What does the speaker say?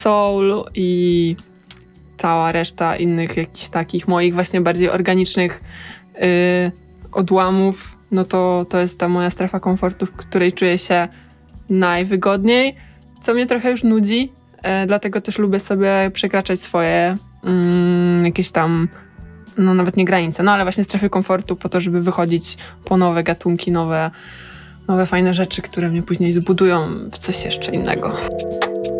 soul i cała reszta innych jakichś takich moich właśnie bardziej organicznych odłamów, no to jest ta moja strefa komfortu, w której czuję się najwygodniej, co mnie trochę już nudzi, dlatego też lubię sobie przekraczać swoje jakieś tam, no nawet nie granice, no ale właśnie strefy komfortu po to, żeby wychodzić po nowe gatunki, nowe fajne rzeczy, które mnie później zbudują w coś jeszcze innego.